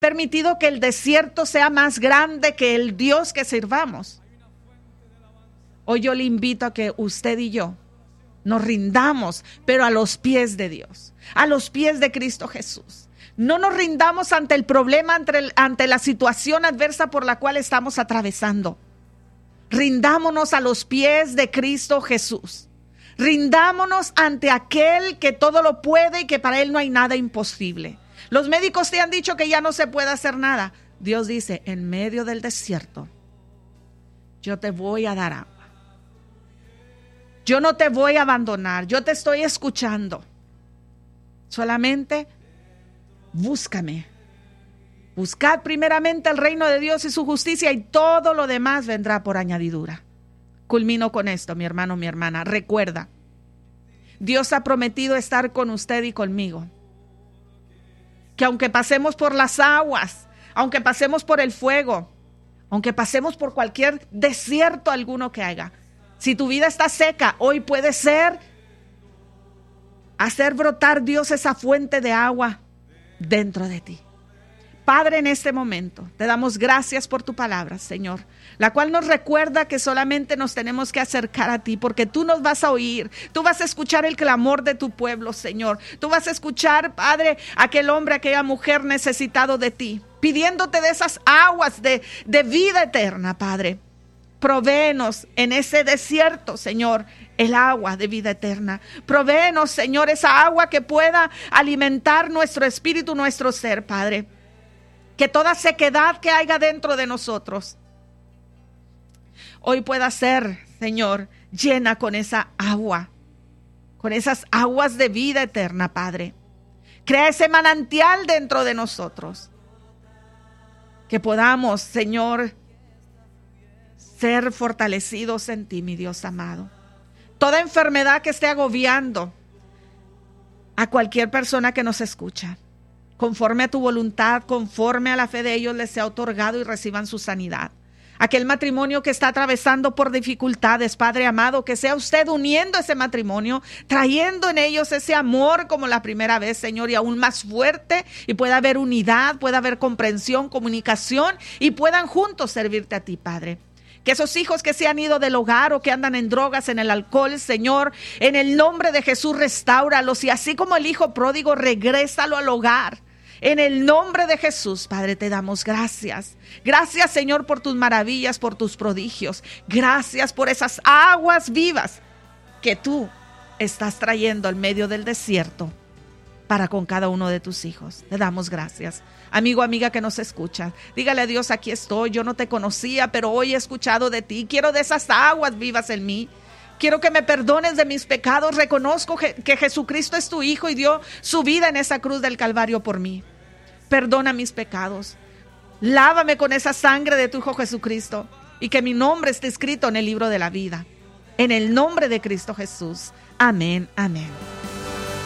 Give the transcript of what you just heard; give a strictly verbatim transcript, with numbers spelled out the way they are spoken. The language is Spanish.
permitido que el desierto sea más grande que el Dios que sirvamos. Hoy yo le invito a que usted y yo nos rindamos, pero a los pies de Dios, a los pies de Cristo Jesús. No nos rindamos ante el problema, ante, el, ante la situación adversa por la cual estamos atravesando. Rindámonos a los pies de Cristo Jesús. Rindámonos ante aquel que todo lo puede y que para él no hay nada imposible. Los médicos te han dicho que ya no se puede hacer nada. Dios dice, en medio del desierto, yo te voy a dar agua. Yo no te voy a abandonar, yo te estoy escuchando. Solamente búscame. Buscad primeramente el reino de Dios y su justicia y todo lo demás vendrá por añadidura. Culmino con esto, mi hermano, mi hermana. Recuerda, Dios ha prometido estar con usted y conmigo. Que aunque pasemos por las aguas, aunque pasemos por el fuego, aunque pasemos por cualquier desierto alguno que haya, si tu vida está seca, hoy puede ser hacer brotar Dios esa fuente de agua dentro de ti. Padre, en este momento te damos gracias por tu palabra, Señor, la cual nos recuerda que solamente nos tenemos que acercar a ti, porque tú nos vas a oír, tú vas a escuchar el clamor de tu pueblo, Señor. Tú vas a escuchar, Padre, aquel hombre, aquella mujer necesitado de ti, pidiéndote de esas aguas de, de vida eterna, Padre. Provéenos en ese desierto, Señor, el agua de vida eterna. Provéenos, Señor, esa agua que pueda alimentar nuestro espíritu, nuestro ser, Padre. Que toda sequedad que haya dentro de nosotros hoy pueda ser, Señor, llena con esa agua, con esas aguas de vida eterna, Padre. Crea ese manantial dentro de nosotros. Que podamos, Señor, ser fortalecidos en ti, mi Dios amado. Toda enfermedad que esté agobiando a cualquier persona que nos escucha, conforme a tu voluntad, conforme a la fe de ellos, les sea otorgado y reciban su sanidad. Aquel matrimonio que está atravesando por dificultades, Padre amado, que sea usted uniendo ese matrimonio, trayendo en ellos ese amor como la primera vez, Señor, y aún más fuerte, y pueda haber unidad, pueda haber comprensión, comunicación, y puedan juntos servirte a ti, Padre. Que esos hijos que se han ido del hogar o que andan en drogas, en el alcohol, Señor, en el nombre de Jesús, restáuralos. Y así como el hijo pródigo, regrésalo al hogar. En el nombre de Jesús, Padre, te damos gracias. Gracias, Señor, por tus maravillas, por tus prodigios. Gracias por esas aguas vivas que tú estás trayendo al medio del desierto para con cada uno de tus hijos. Te damos gracias. Amigo, amiga que nos escucha, dígale a Dios, aquí estoy, yo no te conocía, pero hoy he escuchado de ti. Quiero de esas aguas vivas en mí. Quiero que me perdones de mis pecados. Reconozco que, que Jesucristo es tu Hijo y dio su vida en esa cruz del Calvario por mí. Perdona mis pecados. Lávame con esa sangre de tu Hijo Jesucristo y que mi nombre esté escrito en el libro de la vida. En el nombre de Cristo Jesús. Amén, amén.